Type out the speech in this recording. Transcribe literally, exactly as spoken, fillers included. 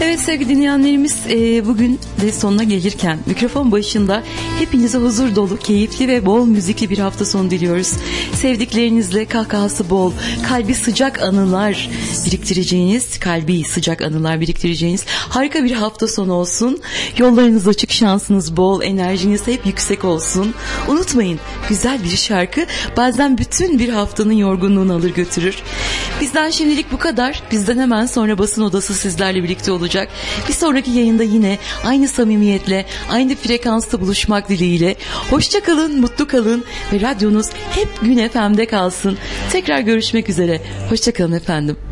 Evet sevgili dinleyenlerimiz, e, bugün de sonuna gelirken mikrofon başında hepinize huzur dolu, keyifli ve bol müzikli bir hafta sonu diliyoruz. Sevdiklerinizle kahkahası bol, kalbi sıcak anılar biriktireceğiniz, kalbi sıcak anılar biriktireceğiniz harika bir hafta sonu olsun. Yollarınız açık, şansınız bol, enerjiniz hep yüksek olsun. Unutmayın, güzel bir şarkı bazen bütün bir haftanın yorgunluğunu alır götürür. Bizden şimdilik bu kadar. Bizden hemen sonra basın odası sizlerle birlikte olacak. Bir sonraki yayında yine aynı samimiyetle, aynı frekansta buluşmak dileğiyle. Hoşça kalın, mutlu kalın ve radyonuz hep Gün F M'de kalsın. Tekrar görüşmek üzere. Hoşça kalın efendim.